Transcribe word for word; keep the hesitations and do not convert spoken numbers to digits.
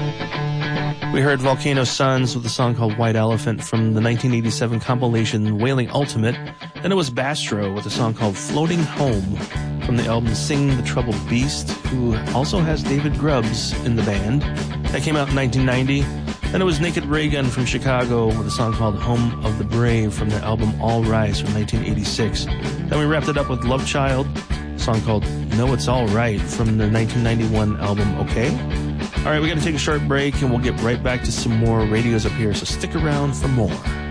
We heard Volcano Suns with a song called White Elephant from the nineteen eighty-seven compilation Wailing Ultimate. Then it was Bastro with a song called Floating Home from the album Sing the Troubled Beast, who also has David Grubbs in the band. That came out in nineteen ninety. Then it was Naked Raygun from Chicago with a song called Home of the Brave from their album All Rise from nineteen eighty-six. Then we wrapped it up with Love Child, a song called Know It's All Right from their nineteen ninety-one album Okay. All right, we got to take a short break, and we'll get right back to some more radios up here, so stick around for more.